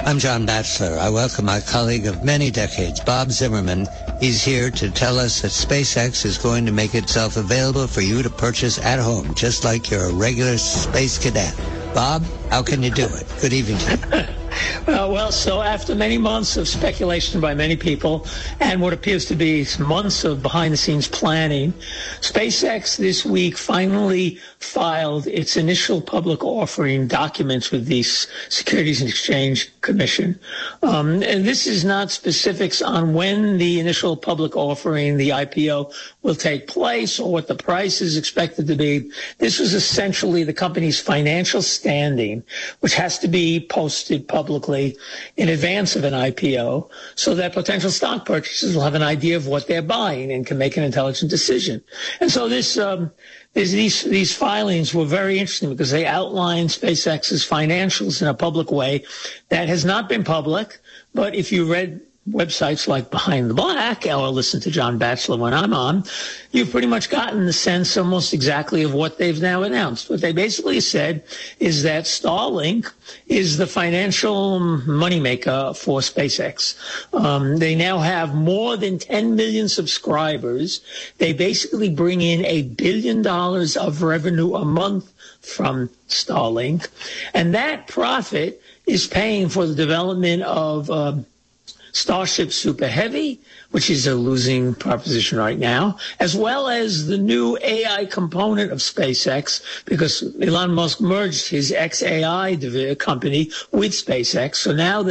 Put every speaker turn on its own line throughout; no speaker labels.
I'm John Batchelor. I welcome my colleague of many decades, Bob Zimmerman. He's here to tell us that SpaceX is going to make itself available for you to purchase at home, just like you're a regular space cadet. Bob, how can you do it? Good evening to you.
So after many months of speculation by many people and what appears to be months of behind-the-scenes planning, SpaceX this week finally filed its initial public offering documents with the Securities and Exchange Commission. And this is not specifics on when the initial public offering, the IPO, will take place or what the price is expected to be. This was essentially the company's financial standing, which has to be posted publicly in advance of an IPO so that potential stock purchasers will have an idea of what they're buying and can make an intelligent decision. And so these filings were very interesting because they outlined SpaceX's financials in a public way that has not been public. But if you read websites like Behind the Black or listen to John Batchelor when I'm on, you've pretty much gotten the sense almost exactly of what they've now announced. What they basically said is that Starlink is the financial moneymaker for SpaceX. They now have more than 10 million subscribers. They basically bring in $1 billion of revenue a month from Starlink. And that profit is paying for the development of Starship Super Heavy, which is a losing proposition right now, as well as the new AI component of SpaceX, because Elon Musk merged his xAI company with SpaceX. So now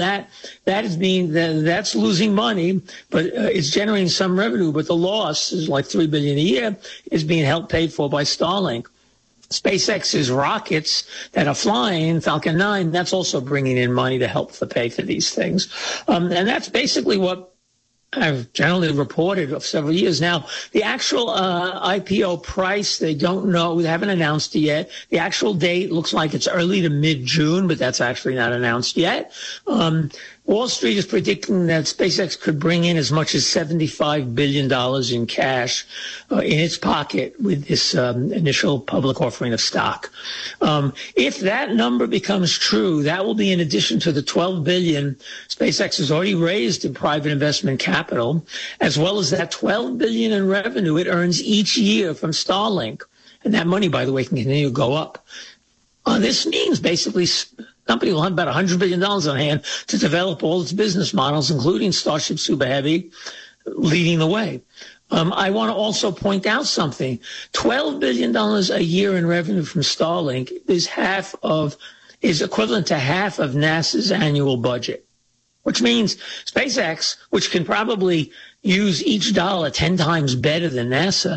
that's losing money, but it's generating some revenue. But the loss is like $3 billion a year is being paid for by Starlink. SpaceX's rockets that are flying, Falcon 9, that's also bringing in money to help pay for these things. And that's basically what I've generally reported of several years now. The actual IPO price, they don't know. They haven't announced it yet. The actual date looks like it's early to mid-June, but that's actually not announced yet. Wall Street is predicting that SpaceX could bring in as much as $75 billion in cash in its pocket with this initial public offering of stock. If that number becomes true, that will be in addition to the $12 billion SpaceX has already raised in private investment capital, as well as that $12 billion in revenue it earns each year from Starlink. And that money, by the way, can continue to go up. This means basically company will have about $100 billion on hand to develop all its business models, including Starship Super Heavy, leading the way. I want to also point out something. $12 billion a year in revenue from Starlink is equivalent to half of NASA's annual budget, which means SpaceX, which can probably use each dollar 10 times better than NASA,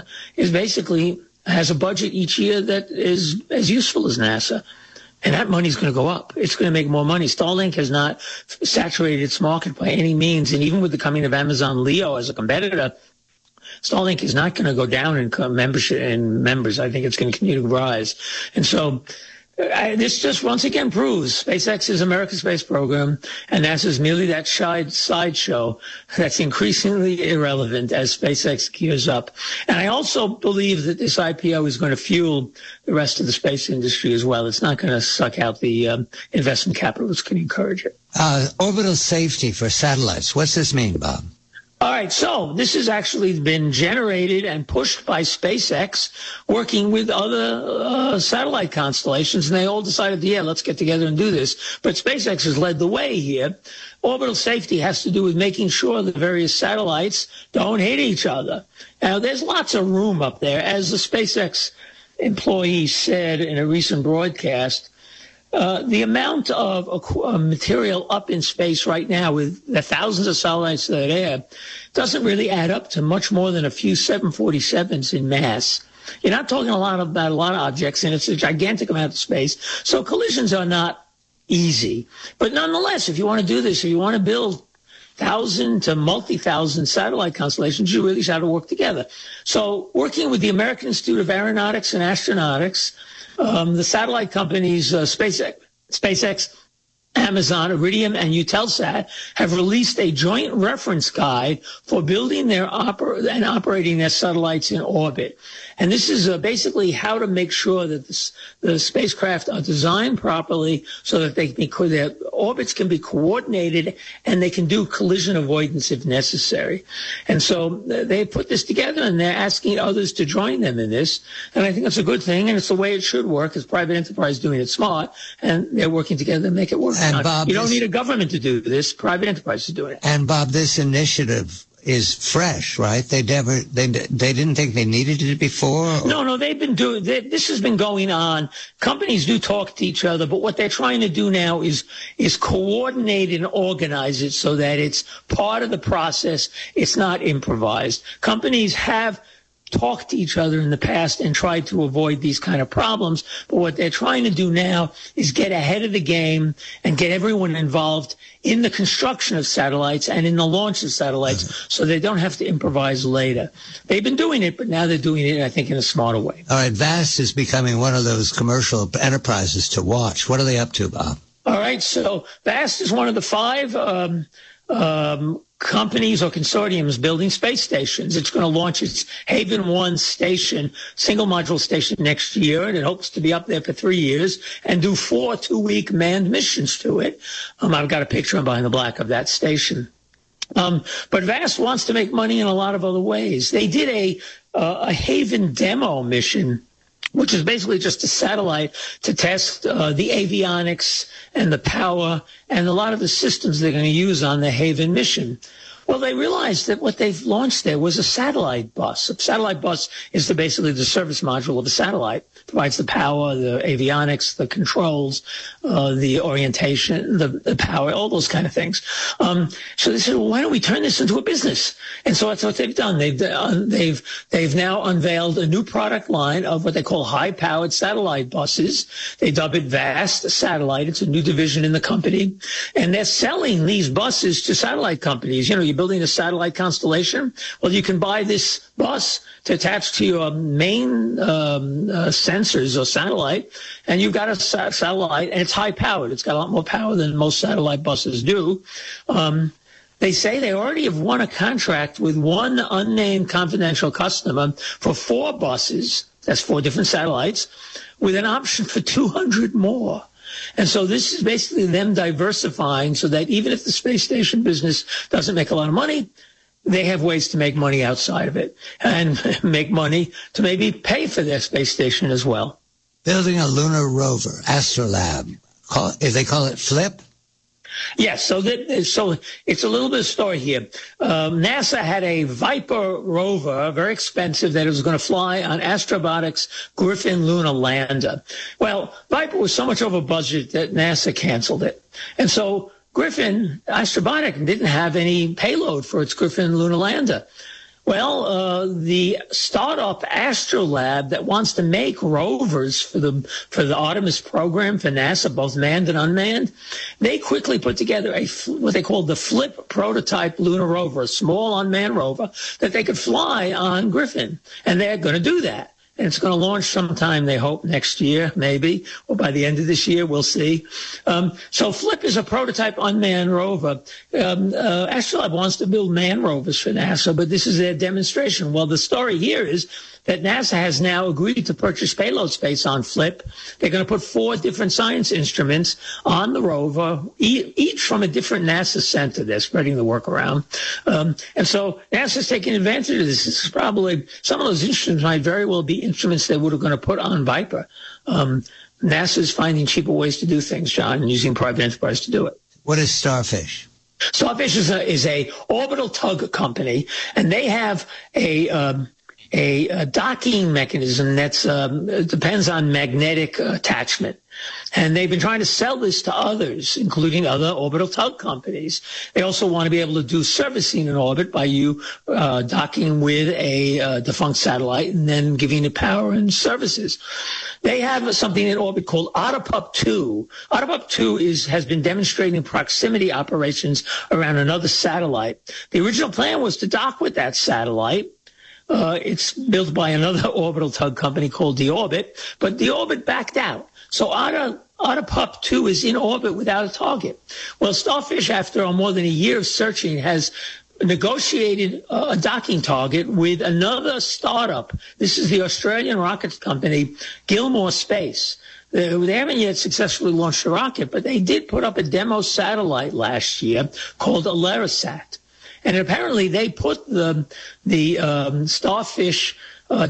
has a budget each year that is as useful as NASA. And that money's going to go up. It's going to make more money. Starlink has not saturated its market by any means. And even with the coming of Amazon Leo as a competitor, Starlink is not going to go down in membership and members. I think it's going to continue to rise. And so this just once again proves SpaceX is America's space program, and NASA is merely that sideshow that's increasingly irrelevant as SpaceX gears up. And I also believe that this IPO is going to fuel the rest of the space industry as well. It's not going to suck out the investment capital that's going to encourage it.
Orbital safety for satellites. What's this mean, Bob?
All right, so this has actually been generated and pushed by SpaceX working with other satellite constellations, and they all decided, let's get together and do this. But SpaceX has led the way here. Orbital safety has to do with making sure the various satellites don't hit each other. Now, there's lots of room up there. As the SpaceX employee said in a recent broadcast, the amount of material up in space right now with the thousands of satellites that are there doesn't really add up to much more than a few 747s in mass. You're not talking about a lot of objects, and it's a gigantic amount of space. So collisions are not easy. But nonetheless, if you want to do this, if you want to build 1,000 to multi-thousand satellite constellations, you really have to work together. So working with the American Institute of Aeronautics and Astronautics, the satellite companies, SpaceX, Amazon, Iridium, and Eutelsat have released a joint reference guide for building and operating their satellites in orbit. And this is basically how to make sure that the spacecraft are designed properly so that their orbits can be coordinated and they can do collision avoidance if necessary. And so they put this together and they're asking others to join them in this. And I think it's a good thing, and it's the way it should work, as private enterprise doing it smart, and they're working together to make it work.
And Bob,
you don't need a government to do this. Private enterprise is doing it.
And Bob, this initiative is fresh, right? They didn't think they needed it before? Or?
No, they've been doing this has been going on. Companies do talk to each other, but what they're trying to do now is coordinate and organize it so that it's part of the process. It's not improvised. Companies have talked to each other in the past and tried to avoid these kind of problems. But what they're trying to do now is get ahead of the game and get everyone involved in the construction of satellites and in the launch of satellites so they don't have to improvise later. They've been doing it, but now they're doing it, I think, in a smarter way.
All right, VAST is becoming one of those commercial enterprises to watch. What are they up to, Bob? All
right, so VAST is one of the 5 companies or consortiums building space stations. It's going to launch its Haven 1 station, single module station next year, and it hopes to be up there for 3 years and do 4 2-week manned missions to it. I've got a picture behind the black of that station. But VAST wants to make money in a lot of other ways. They did a Haven demo mission, which is basically just a satellite to test the avionics and the power and a lot of the systems they're going to use on the Haven mission. Well, they realized that what they've launched there was a satellite bus. A satellite bus is basically the service module of a satellite. Provides the power, the avionics, the controls, the orientation, the power, all those kind of things. So they said, well, why don't we turn this into a business? And so that's what they've done. They've now unveiled a new product line of what they call high-powered satellite buses. They dub it VAST Satellite. It's a new division in the company. And they're selling these buses to satellite companies. You know, you're building a satellite constellation. Well, you can buy this bus to attach to your main sensors or satellite, and you've got a satellite, and it's high-powered. It's got a lot more power than most satellite buses do. They say they already have won a contract with one unnamed confidential customer for 4 buses. That's 4 different satellites, with an option for 200 more. And so this is basically them diversifying so that even if the space station business doesn't make a lot of money, they have ways to make money outside of it and make money to maybe pay for their space station as well.
Building a lunar rover, Astrolab. They call it FLIP?
Yes, so it's a little bit of story here. NASA had a Viper rover, very expensive, that it was going to fly on Astrobotic's Griffin lunar lander. Well, Viper was so much over budget that NASA canceled it. And so Griffin, Astrobotic, didn't have any payload for its Griffin lunar lander. Well, the startup Astrolab that wants to make rovers for the Artemis program for NASA, both manned and unmanned, they quickly put together what they called the FLIP prototype lunar rover, a small unmanned rover that they could fly on Griffin, and they're going to do that. And it's going to launch sometime, they hope, next year, maybe, or by the end of this year, we'll see. So FLIP is a prototype unmanned rover. Astrolab wants to build manned rovers for NASA, but this is their demonstration. Well, the story here is that NASA has now agreed to purchase payload space on FLIP. They're going to put 4 different science instruments on the rover, each from a different NASA center. They're spreading the work around. And so NASA's taking advantage of this. This is probably, some of those instruments might very well be instruments they would have going to put on Viper. NASA's finding cheaper ways to do things, John, and using private enterprise to do it.
What is Starfish?
Starfish is a orbital tug company, and they have a docking mechanism that's depends on magnetic attachment. And they've been trying to sell this to others, including other orbital tug companies. They also want to be able to do servicing in orbit by you docking with a defunct satellite and then giving it power and services. They have something in orbit called OTOPUP-2. OTOPUP-2 has been demonstrating proximity operations around another satellite. The original plan was to dock with that satellite. It's built by another orbital tug company called Deorbit, but Deorbit backed out. So OTOPUP-2 is in orbit without a target. Well, Starfish, after more than a year of searching, has negotiated a docking target with another startup. This is the Australian rocket company, Gilmore Space. They haven't yet successfully launched a rocket, but they did put up a demo satellite last year called Alerisat. And apparently they put the Starfish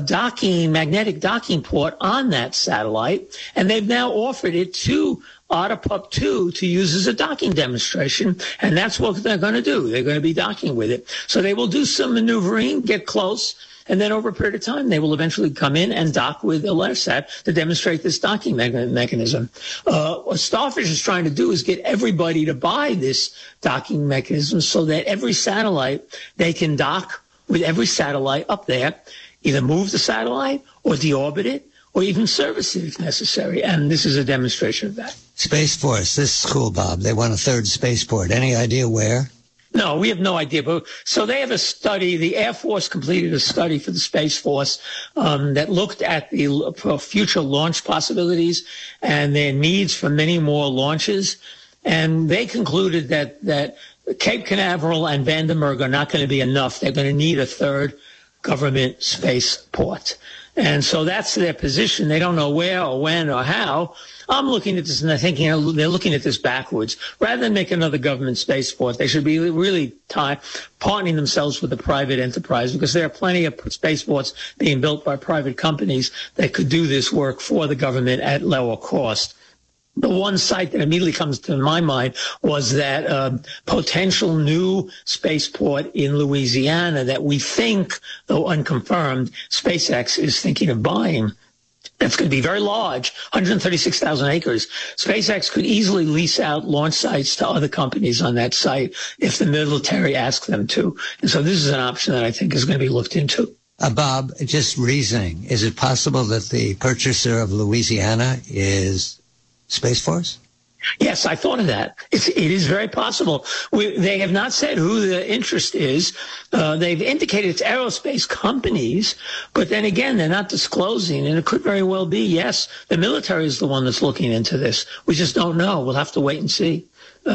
magnetic docking port on that satellite, and they've now offered it to Otterpup 2 to use as a docking demonstration, and that's what they're going to do. They're going to be docking with it. So they will do some maneuvering, get close, and then over a period of time, they will eventually come in and dock with Alerisat to demonstrate this docking mechanism. What Starfish is trying to do is get everybody to buy this docking mechanism so that every satellite, they can dock with every satellite up there, either move the satellite or deorbit it or even service it if necessary. And this is a demonstration of that.
Space Force, this is cool, Bob. They want a third spaceport. Any idea where?
No, we have no idea. But so they have a study. The Air Force completed a study for the Space Force that looked at the future launch possibilities and their needs for many more launches. And they concluded that Cape Canaveral and Vandenberg are not going to be enough. They're going to need a third government spaceport. And so that's their position. They don't know where or when or how. I'm looking at this and they're looking at this backwards. Rather than make another government spaceport, they should be really partnering themselves with the private enterprise, because there are plenty of spaceports being built by private companies that could do this work for the government at lower cost. The one site that immediately comes to my mind was that potential new spaceport in Louisiana that we think, though unconfirmed, SpaceX is thinking of buying. That's going to be very large, 136,000 acres. SpaceX could easily lease out launch sites to other companies on that site if the military asks them to. And so this is an option that I think is going to be looked into.
Bob, just reasoning. Is it possible that the purchaser of Louisiana is Space Force?
Yes, I thought of that. It is very possible. They have not said who the interest is. They've indicated it's aerospace companies, but then again, they're not disclosing, and it could very well be, yes, the military is the one that's looking into this. We just don't know. We'll have to wait and see.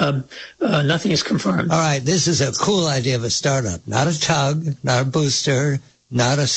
Nothing is confirmed.
All right, this is a cool idea of a startup. Not a tug, not a booster, not a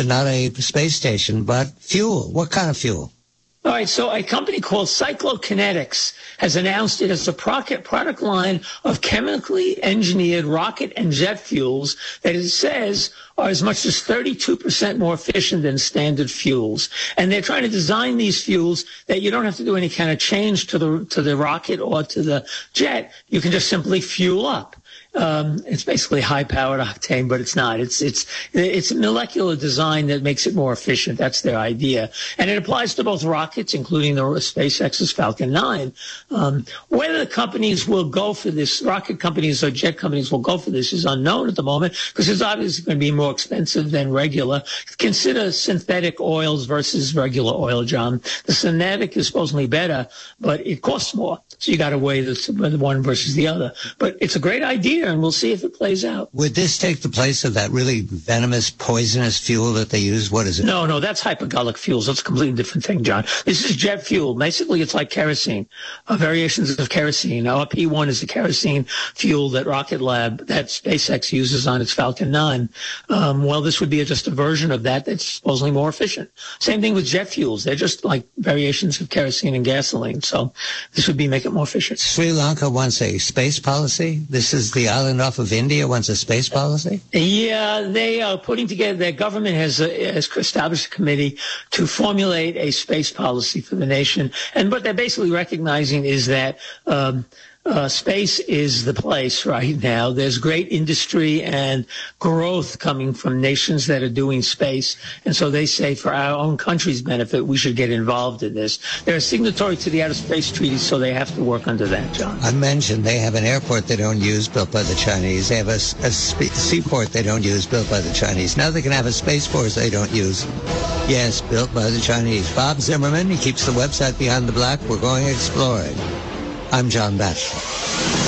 space station, but fuel. What kind of fuel?
All right, so a company called Cyclokinetics has announced it as a product line of chemically engineered rocket and jet fuels that it says are as much as 32% more efficient than standard fuels. And they're trying to design these fuels that you don't have to do any kind of change to the rocket or to the jet. You can just simply fuel up. It's basically high-powered octane, but it's not. It's molecular design that makes it more efficient. That's their idea. And it applies to both rockets, including the SpaceX's Falcon 9. Whether the companies will go for this, rocket companies or jet companies will go for this, is unknown at the moment, because it's obviously going to be more expensive than regular. Consider synthetic oils versus regular oil, John. The synthetic is supposedly better, but it costs more. So you got to weigh the one versus the other. But it's a great idea, and we'll see if it plays out.
Would this take the place of that really venomous, poisonous fuel that they use? What is it?
No, that's hypergolic fuels. That's a completely different thing, John. This is jet fuel. Basically, it's like kerosene, variations of kerosene. RP1 is the kerosene fuel that Rocket Lab, that SpaceX uses on its Falcon 9. Well, this would be just a version of that that's supposedly more efficient. Same thing with jet fuels. They're just like variations of kerosene and gasoline. So this would make it more efficient.
Sri Lanka wants a space policy. This is the island off of India wants a space policy?
Yeah, they are putting together, their government has established a committee to formulate a space policy for the nation. And what they're basically recognizing is that space is the place right now. There's great industry and growth coming from nations that are doing space. And so they say for our own country's benefit, we should get involved in this. They're a signatory to the Outer Space Treaty, so they have to work under that, John.
I mentioned they have an airport they don't use, built by the Chinese. They have a seaport they don't use, built by the Chinese. Now they can have a space force they don't use. Yes, built by the Chinese. Bob Zimmerman, he keeps the website Beyond the Black. We're going exploring. I'm John Batchelor.